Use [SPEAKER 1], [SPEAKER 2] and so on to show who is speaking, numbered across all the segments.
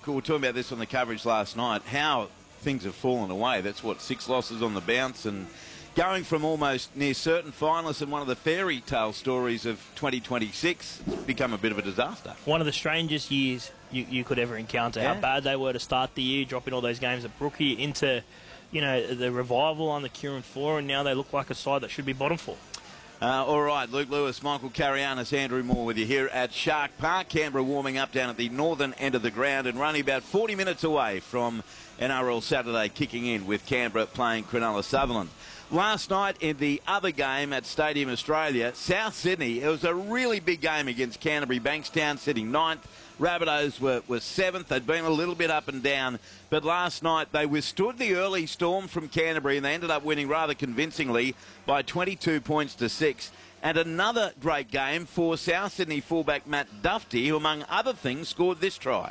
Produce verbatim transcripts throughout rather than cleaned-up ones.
[SPEAKER 1] we were talking about this on the coverage last night, how things have fallen away. That's what, six losses on the bounce, and going from almost near certain finalists in one of the fairy tale stories of twenty twenty-six, it's become a bit of a disaster.
[SPEAKER 2] One of the strangest years you, you could ever encounter.
[SPEAKER 1] Yeah.
[SPEAKER 2] How bad they were to start the year, dropping all those games at Brookie into, you know, the revival on the Kieran floor, and now they look like a side that should be bottom four.
[SPEAKER 1] Uh, all right, Luke Lewis, Michael Carianis, Andrew Moore with you here at Shark Park. Canberra warming up down at the northern end of the ground, and running about forty minutes away from N R L Saturday kicking in with Canberra playing Cronulla Sutherland. Last night in the other game at Stadium Australia, South Sydney, it was a really big game against Canterbury. Bankstown sitting ninth. Rabbitohs were, were seventh. They'd been a little bit up and down, but last night they withstood the early storm from Canterbury, and they ended up winning rather convincingly by twenty-two points to six. And another great game for South Sydney fullback Matt Duffy, who among other things scored this try.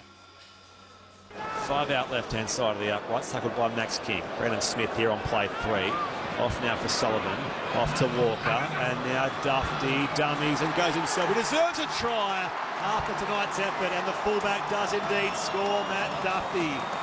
[SPEAKER 3] Five out left-hand side of the upright, tackled by Max King. Brennan Smith here on play three. Off now for Sullivan, off to Walker, and now Duffy dummies and goes himself. He deserves a try after tonight's effort, and the fullback does indeed score, Matt Duffy.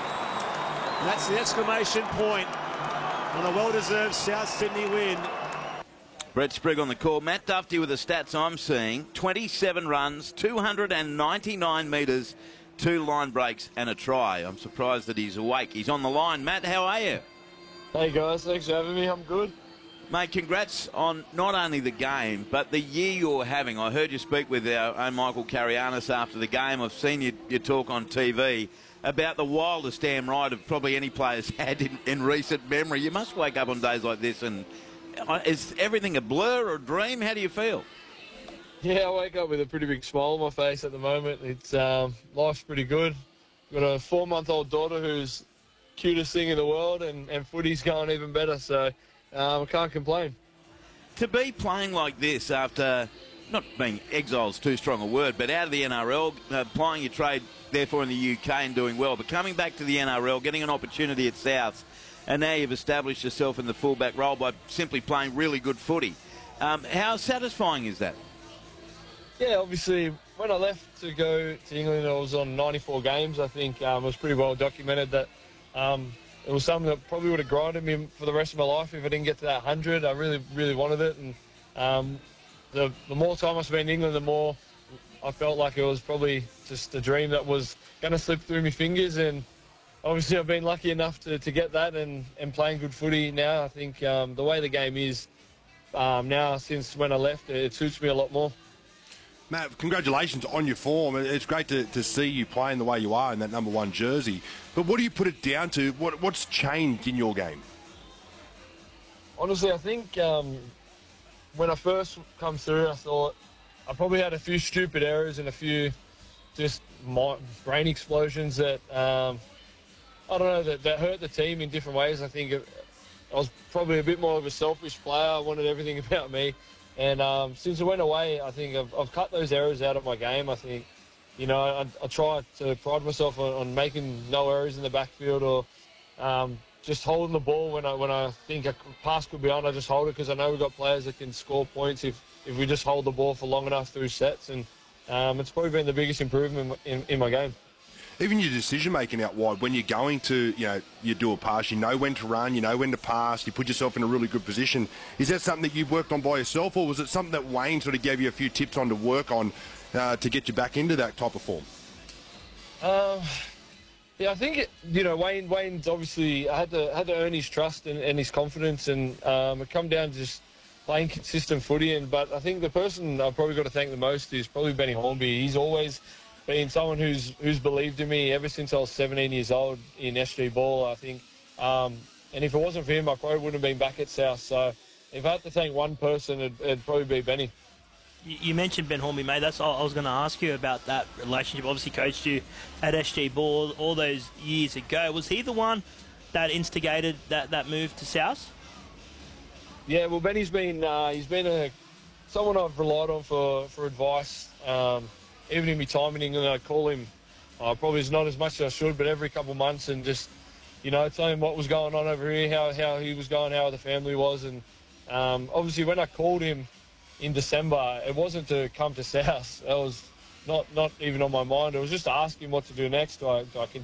[SPEAKER 3] And that's the exclamation point on a well-deserved South Sydney win.
[SPEAKER 1] Brett Sprigg on the call. Matt Duffy with the stats I'm seeing, twenty-seven runs, two hundred ninety-nine metres, two line breaks and a try. I'm surprised that he's awake. He's on the line. Matt, how are you?
[SPEAKER 4] Hey guys, thanks for having me. I'm good.
[SPEAKER 1] Mate, congrats on not only the game, but the year you're having. I heard you speak with our own Michael Carianis after the game. I've seen you, you talk on T V about the wildest damn ride of probably any player's had in, in recent memory. You must wake up on days like this and uh, is everything a blur or a dream? How do you feel?
[SPEAKER 4] Yeah, I wake up with a pretty big smile on my face at the moment. It's um, life's pretty good. Got a four-month-old daughter who's cutest thing in the world, and, and footy's going even better, so um, I can't complain.
[SPEAKER 1] To be playing like this after, not being exile's too strong a word, but out of the N R L, uh, plying your trade therefore in the U K and doing well, but coming back to the N R L, getting an opportunity at South, and now you've established yourself in the fullback role by simply playing really good footy. Um, how satisfying is that?
[SPEAKER 4] Yeah, obviously, when I left to go to England, I was on ninety-four games. I think um, it was pretty well documented that Um, it was something that probably would have grinded me for the rest of my life if I didn't get to that one hundred. I really, really wanted it. And um, the, the more time I spent in England, the more I felt like it was probably just a dream that was going to slip through my fingers. And obviously I've been lucky enough to, to get that and, and playing good footy now. I think um, the way the game is um, now since when I left, it, it suits me a lot more.
[SPEAKER 5] Matt, congratulations on your form. It's great to, to see you playing the way you are in that number one jersey. But what do you put it down to? What, what's changed in your game?
[SPEAKER 4] Honestly, I think um, when I first come through, I thought I probably had a few stupid errors and a few just brain explosions that, um, I don't know, that, that hurt the team in different ways. I think it, I was probably a bit more of a selfish player. I wanted everything about me. And um, since I went away, I think I've, I've cut those errors out of my game. I think, you know, I, I try to pride myself on, on making no errors in the backfield or um, just holding the ball when I when I think a pass could be on. I just hold it because I know we've got players that can score points if, if we just hold the ball for long enough through sets. And um, it's probably been the biggest improvement in, in my game.
[SPEAKER 5] Even your decision-making out wide, when you're going to, you know, you do a pass, you know when to run, you know when to pass, you put yourself in a really good position. Is that something that you've worked on by yourself, or was it something that Wayne sort of gave you a few tips on to work on uh, to get you back into that type of form?
[SPEAKER 4] Um, yeah, I think, it, you know, Wayne. Wayne's obviously, I had to, had to earn his trust and, and his confidence, and um, it come down to just playing consistent footy. And But I think the person I've probably got to thank the most is probably Benny Hornby. He's always been someone who's who's believed in me ever since I was seventeen years old in S G ball, I think. Um, and if it wasn't for him, I probably wouldn't have been back at South. So if I had to thank one person, it'd, it'd probably be Benny.
[SPEAKER 2] You, you mentioned Ben Hornby, mate. That's all I was going to ask you about that relationship. Obviously coached you at S G ball all those years ago. Was he the one that instigated that, that move to South?
[SPEAKER 4] Yeah, well, Benny's been uh, he's been a someone I've relied on for, for advice. Um, Even in my time in England, I call him, uh, probably is not as much as I should, but every couple of months, and just, you know, tell him what was going on over here, how, how he was going, how the family was. And um, obviously when I called him in December, it wasn't to come to South. That was not, not even on my mind. It was just to ask him what to do next. Do I, do I continue